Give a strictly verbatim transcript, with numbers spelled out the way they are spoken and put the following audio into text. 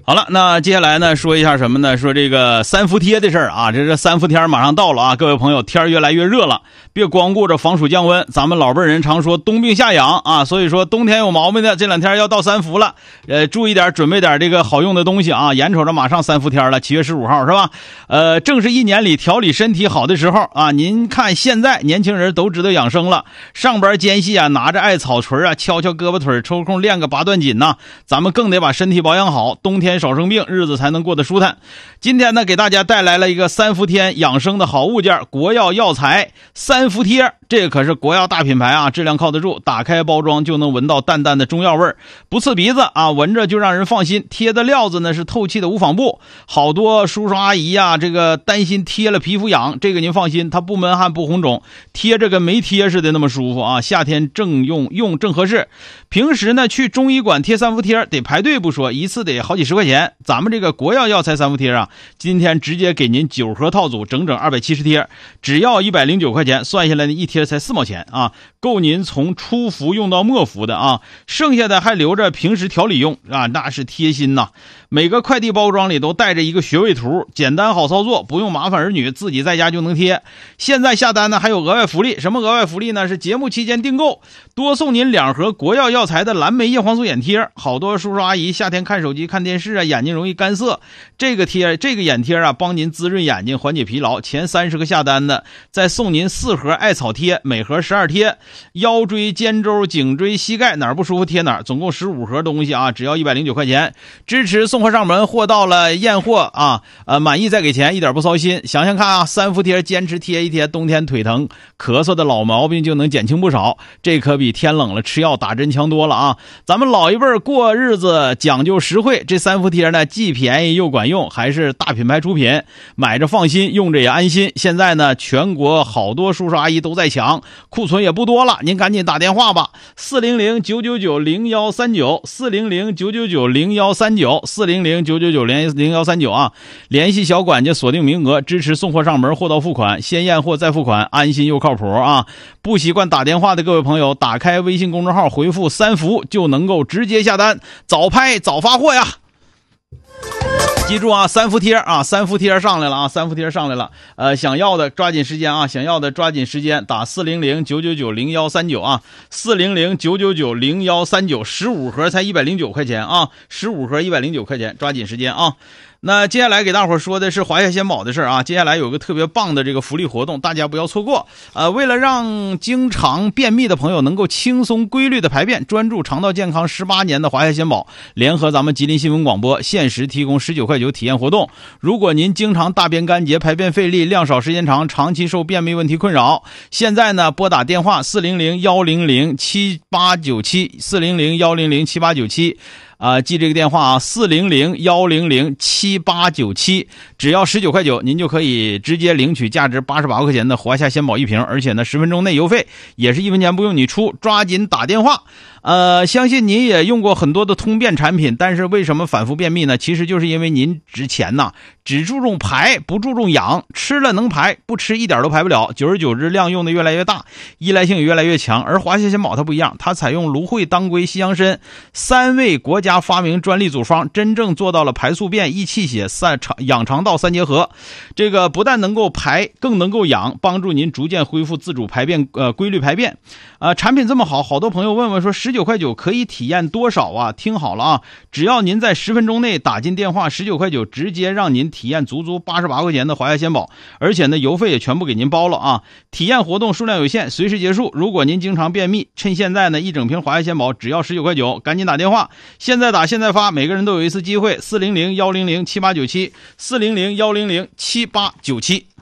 好了，那接下来呢，说一下什么呢？说这个三伏贴的事儿啊，这是三伏天马上到了啊，各位朋友，天越来越热了，别光顾着防暑降温，咱们老辈人常说冬病夏养啊，所以说冬天有毛病的，这两天要到三伏了，呃，注意点，准备点这个好用的东西啊，眼瞅着马上三伏天了，七月十五号是吧？呃，正是一年里调理身体好的时候啊。您看现在年轻人都知道养生了，上班间隙啊，拿着艾草锤啊，敲敲胳膊腿，抽空练个八段锦呐，咱们更得把身体保养好，冬天少生病，日子才能过得舒坦。今天呢，给大家带来了一个三伏天养生的好物件，国药药材三伏贴，这个可是国药大品牌啊，质量靠得住，打开包装就能闻到淡淡的中药味儿，不刺鼻子啊，闻着就让人放心。贴的料子呢是透气的无纺布，好多叔叔阿姨呀，这个担心贴了皮肤痒，这个您放心，它不闷汗不红肿，贴着跟没贴似的那么舒服啊，夏天正用用正合适。平时呢去中医馆贴三伏贴得排队不说，一次得好几十块钱，咱们这个国药药材三伏贴啊，今天直接给您九盒套组，整整二百七十贴，只要一百零九块钱，算下来呢一贴才四毛钱啊，够您从初服用到末服的啊，剩下的还留着平时调理用啊，那是贴心呐。每个快递包装里都带着一个穴位图，简单好操作，不用麻烦儿女，自己在家就能贴。现在下单呢还有额外福利，什么额外福利呢？是节目期间订购多送您两盒国药药材的蓝莓叶黄素眼贴。好多叔叔阿姨夏天看手机看电视啊，眼睛容易干涩，这个贴这个眼贴啊，帮您滋润眼睛，缓解疲劳。前三十个下单的再送您四盒艾草贴，每盒十二贴，腰椎肩周颈椎膝盖哪儿不舒服贴哪儿，总共十五盒东西啊，只要一百零九块钱，支持送货上门，货到了验货啊，呃，满意再给钱，一点不操心。想想看啊，三伏贴坚持贴一贴，冬天腿疼咳嗽的老毛病就能减轻不少，这可比天冷了吃药打针强多了啊。咱们老一辈过日子讲究实惠，这三伏贴呢既便宜又管用，还是大品牌出品，买着放心，用着也安心。现在呢全国好多叔叔阿姨都在抢，库存也不多了，您赶紧打电话吧，四零零九九九零一三九，四零零九九九零一三九，四零零九九九零一三九啊，联系小管家锁定名额，支持送货上门，货到付款，先验货再付款，安心又靠谱啊。不习惯打电话的各位朋友，打开微信公众号回复三伏就能够直接下单，早拍早发货呀。记住啊，三伏贴啊，三伏贴上来了啊，三伏贴上来了。呃，想要的抓紧时间啊，想要的抓紧时间，打四零零九九九零一三九啊，四零零九九九零一三九，十五盒才一百零九块钱啊，十五盒一百零九块钱，抓紧时间啊。那接下来给大伙儿说的是华夏鲜宝的事儿啊，接下来有个特别棒的这个福利活动，大家不要错过。呃，为了让经常便秘的朋友能够轻松规律的排便，专注肠道健康十八年的华夏鲜宝联合咱们吉林新闻广播限时提供十九块九体验活动。如果您经常大便干结、排便费力、量少时间长，长期受便秘问题困扰，现在呢拨打电话四零零一零零七八九七，四零零一零零七八九七。啊，记这个电话啊，四零零一零零七八九七，只要十九块九，您就可以直接领取价值八十八块钱的华夏鲜宝一瓶，而且呢，十分钟内邮费，也是一分钱不用你出，抓紧打电话。呃，相信您也用过很多的通便产品，但是为什么反复便秘呢？其实就是因为您之前呐，只注重排，不注重养，吃了能排，不吃一点都排不了，久而久之量用的越来越大，依赖性也越来越强。而华夏鲜宝它不一样，它采用芦荟、当归、西洋参三味国家发明专利组方，真正做到了排宿便、益气血、散肠养肠道三结合。这个不但能够排，更能够养，帮助您逐渐恢复自主排便，呃，规律排便。呃，产品这么好，好多朋友问问说十九块九可以体验多少啊？听好了啊，只要您在十分钟内打进电话，十九块九直接让您体验足足八十八块钱的华夏鲜宝，而且呢邮费也全部给您包了啊。体验活动数量有限，随时结束。如果您经常便秘，趁现在呢一整瓶华夏鲜宝只要十九块九，赶紧打电话，现在打现在发，每个人都有一次机会。四零零一零零七八九七，四零零一零零七八九七。